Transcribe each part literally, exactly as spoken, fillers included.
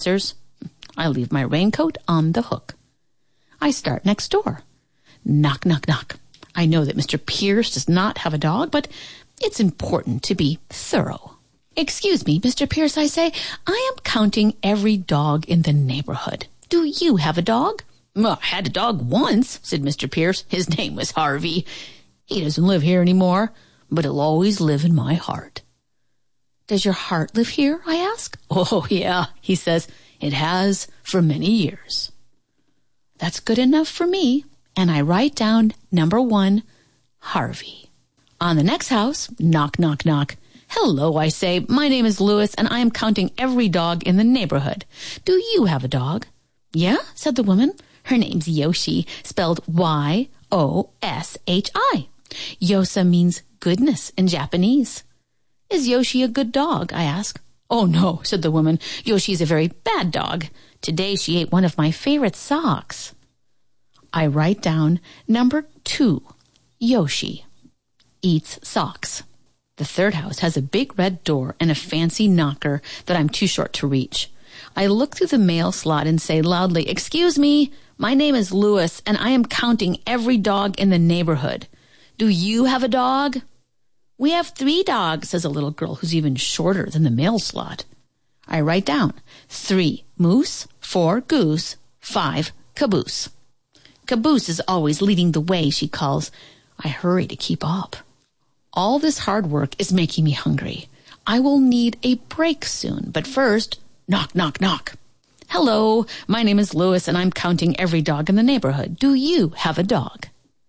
I leave my raincoat on the hook. I start next door. Knock, knock, knock. I know that Mister Pierce does not have a dog, but it's important to be thorough. Excuse me, Mister Pierce, I say, I am counting every dog in the neighborhood. Do you have a dog? Well, I had a dog once, said Mister Pierce. His name was Harvey. He doesn't live here anymore, but he'll always live in my heart. Does your heart live here, I ask? Oh, yeah, he says. It has for many years. That's good enough for me. And I write down number one, Harvey. On the next house, knock, knock, knock. Hello, I say. My name is Louis, and I am counting every dog in the neighborhood. Do you have a dog? Yeah, said the woman. Her name's Yoshi, spelled Y O S H I. Yosa means goodness in Japanese. Is Yoshi a good dog? I ask. Oh, no, said the woman. Yoshi's a very bad dog. Today she ate one of my favorite socks. I write down number two, Yoshi eats socks. The third house has a big red door and a fancy knocker that I'm too short to reach. I look through the mail slot and say loudly, excuse me, my name is Louis, and I am counting every dog in the neighborhood. Do you have a dog? We have three dogs, says a little girl who's even shorter than the mail slot. I write down three moose, four goose, five caboose. Caboose is always leading the way, she calls. I hurry to keep up. All this hard work is making me hungry. I will need a break soon, but first, knock, knock, knock. Hello, my name is Louis, and I'm counting every dog in the neighborhood. Do you have a dog?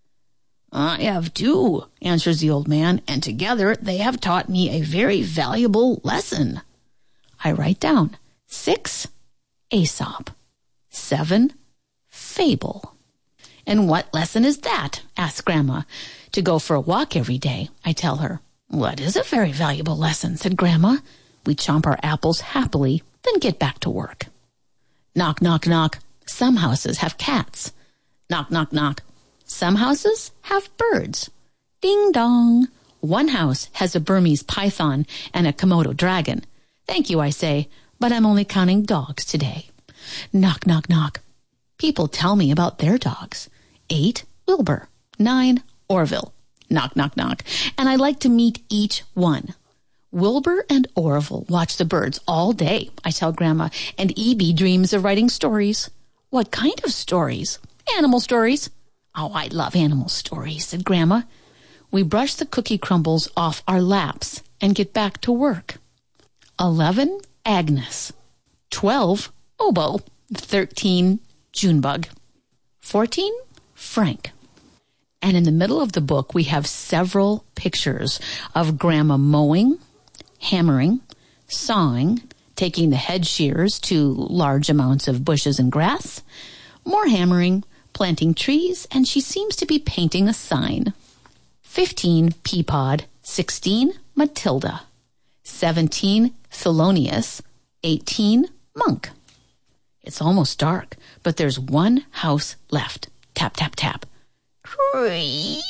I have two, answers the old man, and together they have taught me a very valuable lesson. I write down six, Aesop, seven, fable. And what lesson is that? asks Grandma. To go for a walk every day, I tell her. Well, that is a very valuable lesson, said Grandma. We chomp our apples happily, then get back to work. Knock, knock, knock. Some houses have cats. Knock, knock, knock. Some houses have birds. Ding dong. One house has a Burmese python and a Komodo dragon. Thank you, I say, but I'm only counting dogs today. Knock, knock, knock. People tell me about their dogs. Eight, Wilbur. Nine, Orville. Knock, knock, knock. And I like to meet each one. Wilbur and Orville watch the birds all day, I tell Grandma, and E B dreams of writing stories. What kind of stories? Animal stories. Oh, I love animal stories, said Grandma. We brush the cookie crumbles off our laps and get back to work. Eleven, Agnes. Twelve, Oboe. Thirteen, Junebug. Fourteen, Frank. And in the middle of the book, we have several pictures of Grandma mowing, hammering, sawing, taking the head shears to large amounts of bushes and grass, more hammering, planting trees, and she seems to be painting a sign. Fifteen, Peapod. Sixteen, Matilda. Seventeen, Thelonious. Eighteen, Monk. It's almost dark, but there's one house left. Tap, tap, tap. Creak.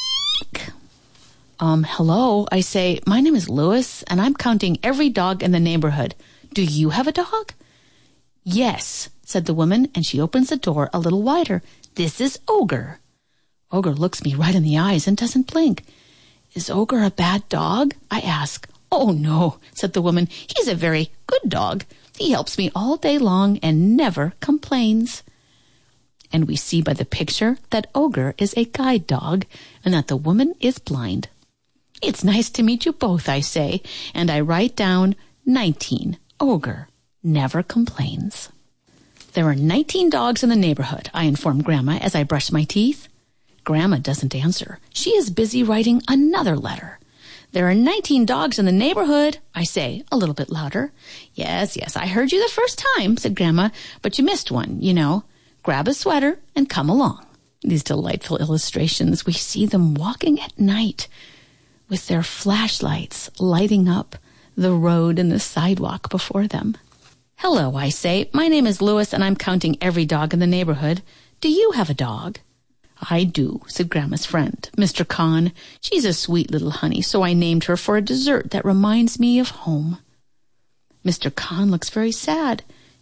Um, hello, I say, my name is Louis, and I'm counting every dog in the neighborhood. Do you have a dog? Yes, said the woman, and she opens the door a little wider. This is Ogre. Ogre looks me right in the eyes and doesn't blink. Is Ogre a bad dog? I ask. Oh, no, said the woman. He's a very good dog. He helps me all day long and never complains. And we see by the picture that Ogre is a guide dog and that the woman is blind. It's nice to meet you both, I say, and I write down nineteen. Ogre never complains. There are nineteen dogs in the neighborhood, I inform Grandma as I brush my teeth. Grandma doesn't answer. She is busy writing another letter. There are nineteen dogs in the neighborhood, I say, a little bit louder. Yes, yes, I heard you the first time, said Grandma, but you missed one, you know. Grab a sweater and come along. These delightful illustrations, we see them walking at night with their flashlights lighting up the road and the sidewalk before them. Hello, I say. My name is Louis, and I'm counting every dog in the neighborhood. Do you have a dog? I do, said Grandma's friend, Mister Kahn. She's a sweet little honey, so I named her for a dessert that reminds me of home. Mister Kahn looks very sad.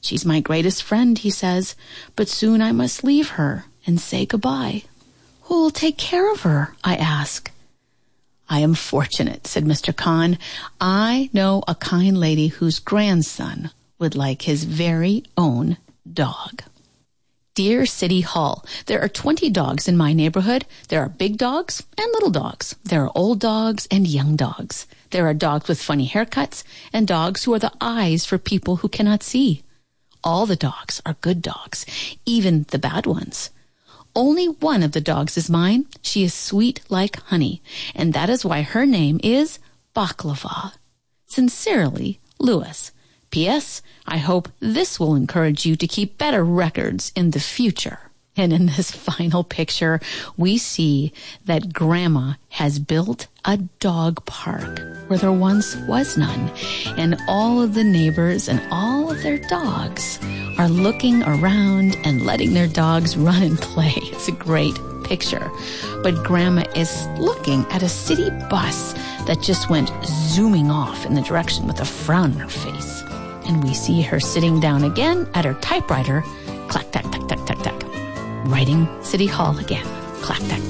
She's my greatest friend, he says, but soon I must leave her and say goodbye. Who'll take care of her? I ask. I am fortunate, said Mister Khan. I know a kind lady whose grandson would like his very own dog. Dear City Hall, there are twenty dogs in my neighborhood. There are big dogs and little dogs. There are old dogs and young dogs. There are dogs with funny haircuts and dogs who are the eyes for people who cannot see. All the dogs are good dogs, even the bad ones. Only one of the dogs is mine. She is sweet like honey, and that is why her name is Baklava. Sincerely, Louis. P S. I hope this will encourage you to keep better records in the future. And in this final picture, we see that Grandma has built a dog park where there once was none. And all of the neighbors and all of their dogs are looking around and letting their dogs run and play. It's a great picture. But Grandma is looking at a city bus that just went zooming off in the direction with a frown on her face. And we see her sitting down again at her typewriter, clack, tack, tack, tack, tack, tack, writing City Hall again, clack, tack,